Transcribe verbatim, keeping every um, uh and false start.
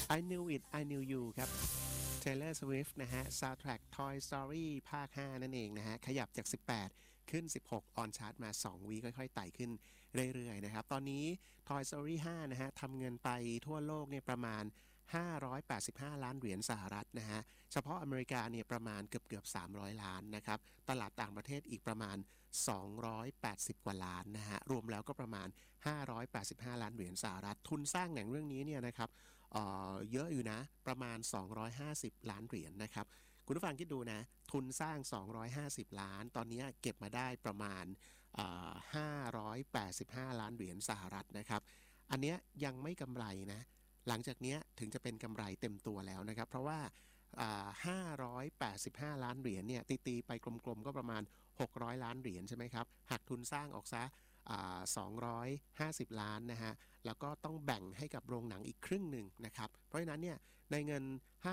I Knew It I Knew You ครับ Taylor Swift นะฮะ Soundtrack Toy Story ภาคห้านั่นเองนะฮะขยับจากสิบแปดขึ้นสิบหกออนชาร์ตมาสองวีค่อยๆไต่ขึ้นเรื่อยๆนะครับตอนนี้ Toy Story ห้านะฮะทำเงินไปทั่วโลกเนี่ยประมาณห้าร้อยแปดสิบห้าล้านเหรียญสหรัฐนะฮะเฉพาะอเมริกาเนี่ยประมาณเกือบๆสามร้อยล้านนะครับตลาดต่างประเทศอีกประมาณสองร้อยแปดสิบกว่าล้านนะฮะรวมแล้วก็ประมาณห้าร้อยแปดสิบห้าล้านเหรียญสหรัฐทุนสร้างหนังเรื่องนี้เนี่ยนะครับเอ่อเยอะอยู่นะประมาณสองร้อยห้าสิบล้านเหรียญนะครับคุณผู้ฟังคิดดูนะทุนสร้างสองร้อยห้าสิบล้านตอนนี้เก็บมาได้ประมาณเอ่อห้าร้อยแปดสิบห้าล้านเหรียญสหรัฐนะครับอันเนี้ยยังไม่กำไรนะหลังจากเนี้ยถึงจะเป็นกำไรเต็มตัวแล้วนะครับเพราะว่าห้าร้อยแปดสิบห้าล้านเหรียญเนี่ยตีๆไปกลมๆก็ประมาณหกร้อยล้านเหรียญใช่ไหมครับหักทุนสร้างออกซะสองร้อยห้าสิบล้านนะฮะแล้วก็ต้องแบ่งให้กับโรงหนังอีกครึ่งหนึ่งนะครับเพราะฉะนั้นเนี่ยในเงิน